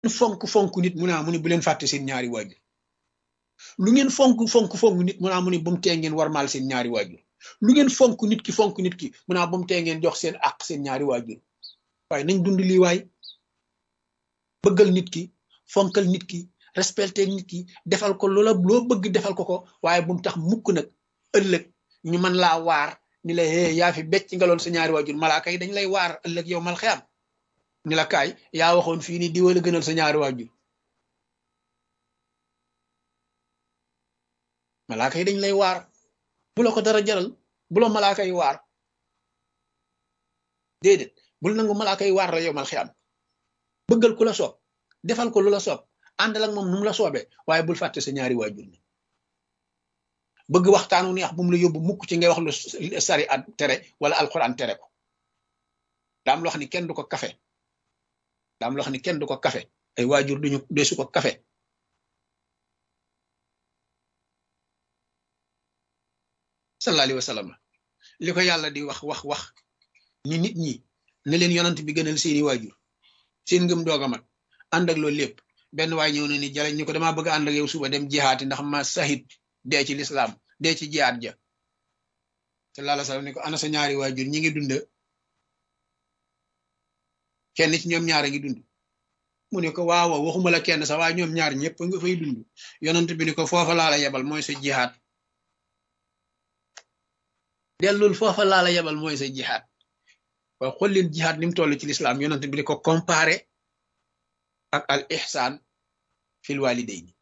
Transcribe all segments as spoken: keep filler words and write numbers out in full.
fonk fonk nit mu naa mu ne bu leen fàtte seen ñaari waajur lu ngeen fonk fonk fonk nit mu naa mu ne bu mu tee ngeen warmaal seen ñaari waajur lu ngeen fonk nit ki fonk nit ki mu naa bu mu tee ngeen jox seen àq seen ñaari waajur waaye nañ dund lii waay bëggal nit ki fonkal nit ki respecté nit ki defal ko loola loo bëgg defal ko ko waaye bu mu tax mukk nag ëllëg ñu mën laa waar ni la hee yaa fi becc nga loon sa ñaari waajur malaaka yi dañ lay waar ëllëg yow mal xiyam ni la kaay yaa waxoon fii ni di wala gënal sa ñaari waajur malaaka yi dañ lay waar bu la ko dara jaral bu la malaaka yi waar déedéet bul nangu malaaka yi waar la yow mal xiyam bëggal ku la soob defal ko lu la soob àndal ak moom nu mu la soobee waaye bul fàtte sa ñaari waajur ni bëgg waxtaanu neex bu mu la yóbbu mukk ci ngay wax lu sari at tere wala alxuraan tere ko daam loo xam ni kenn du ko kafe daam loo xam ni kenn du ko kafe ay waajur duñu deesu ko kafe sallallahu alayhi wa sallam li ko yàlla di wax wax wax ni nit ñi ne leen yonant bi gënal seeni waajur seen ngëm doog a mat ànd ak loolu lépp benn waay ñëw na ni jaleñ ñu ko damaa bëgg ànd ak yow suba dem jihaati ndax ma sahit dee ci lislaam dee ci jihaat ja sallallahu alayhi wa sallam ni ko ana sa ñaari waajur ñi ngi dund kenn ci ñoom ñaar a ngi dund mu ne ko waaw waxuma la kenn sax waaye ñoom ñaar ñëpp nga fay dund yonent bi ni ko foofa laa la yebal mooy sa jihaat dellul foofa laa la yebal mooy sa jihaat waaye xool leen jihaat ni mu toll ci lislaam yonent bi di ko comparé ak al ihsaan fil walidayni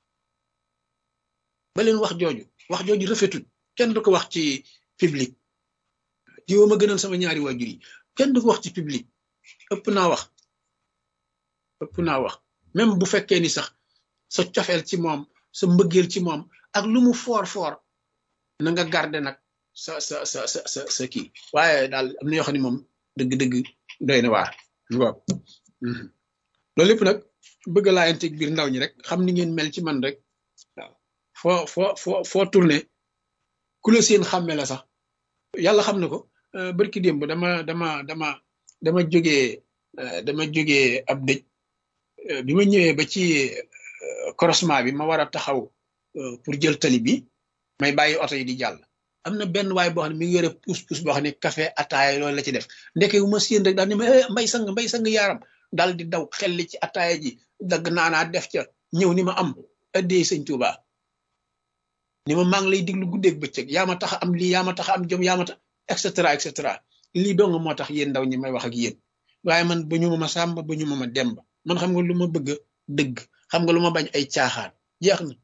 ba leen wax jooju wax jooju rafetul kenn du ko wax ci public diwoo ma gënal sama ñaari waajur yi kenn du ko wax ci public ëpp naa wax ëpp naa wax même bu fekkee ni sax sa cofeel ci moom sa mbëggeel ci moom ak lu mu foor foor na nga garder nag sa sa sa sa sa sa kii waaye daal am na yoo xam ne moom dëgg-dëgg doy na waar waaw loolu lépp nag bëgg laa integ biir ndaw ñi rek xam ni ngeen mel ci man rek waaw foo foo foo foo tourné ku la seen xàmme la sax yàlla xam na ko barki démb dama dama dama dama jógee dama jógee ab dëj bi ma ñëwee ba ci croisement bi ma war a taxaw pour jël tali bi may bàyyi oto yi di jàll am na benn waay boo xam ne mi ngi yore pousse-pousse boo xam ne café ataaya loolu la ci def ndeke wu ma séen rek daal ni ma mbay sang mbay sang yaaram daal di daw xel li ci ataaya ji dagg naanaa def ca ñëw ni ma am addee sëñ Tuuba ni ma maa ngi lay diglu guddeeg bëccëg yaa ma tax am lii yaa ma tax am jom yaa ma tax et cetera et cetera lii dong moo tax yéen ndaw ñi may wax ak yéen waaye man ba ñu ma ma sàmba ba ñu ma ma demba man xam nga lu ma bëgg dëgg xam nga lu ma bañ ay caaxaan jeex na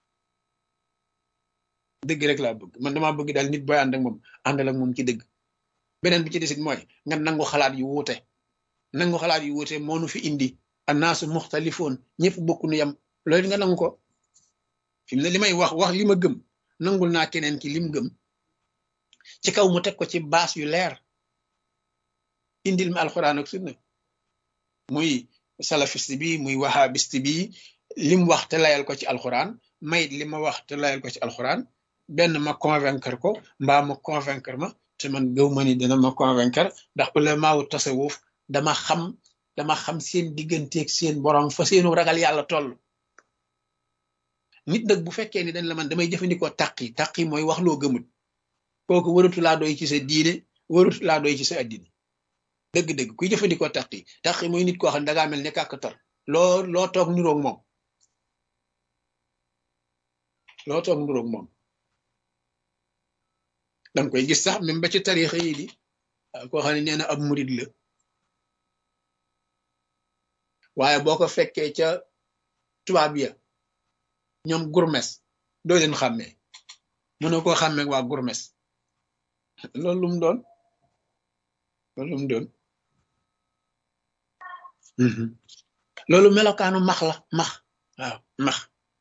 dëgg rek laa bëgg man damaa bëgg daal nit booy ànd ak moom àndal ak moom ci dëgg beneen bi ci desit mooy nga nangu xalaat yu wuute nangu xalaat yu wuute moo nu fi indi annaasu muxtalifoon ñëpp bokku nu yam loolu nga nangu ko fi mu ne li may wax wax li ma gëm nangul naa keneen ki lim gëm ci kaw mu teg ko ci baas yu leer indil ma alxuraan ak sunna muy salafiste bi muy wahabiste bi lim wax te layal ko ci alxuraan mayit li ma wax te layal ko ci alxuraan benn ma convaincre ko mbaa ma convaincre ma te man gëw ma ni dina ma convaincre ndax ulamaawu tasawuf dama xam dama xam seen digganteeg seen borom fa seenu ragal yàlla toll nit nag bu fekkee ni dañ la man damay jëfandikoo taqi taqi mooy wax loo gëmut kooku waratu laa doy ci sa diine waratu laa doy ci sa addina dëgg-dëgg kuy jëfandikoo taqi taqi mooy nit koo xam ne dangaa mel ne kàkkatar loo loo toog niroog moom loo toog niroog moom danga koy gis sax même ba ci tarixa yi di koo xam ne nee na ab murid la waaye boo ko fekkee ca tubaab ya ñoom gurmes doo leen xàmmee mënoo koo xàmmee waa gurmes loolu lu mu doon loolu lu mu doon loolu melokaanu max la max waaw max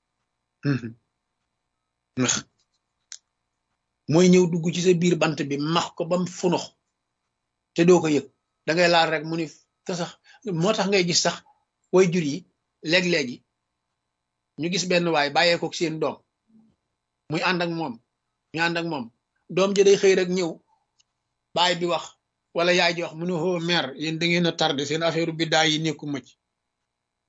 max mooy ñëw dugg ci sa biir bant bi max ko bam funux te doo ko yëg da ngay laal rek mu ni te sax moo tax ngay gis sax way jur yi léeg-léegi ñu gis benn waay bàyyeekook seen doom muy ànd ak moom ñu ànd ak moom doom ji day xëy rek ñëw baay bi wax wala yaay ji wax mu ne hoo mère yéen da ngeen a tardé seen affaire bi daay yi nekku mëcc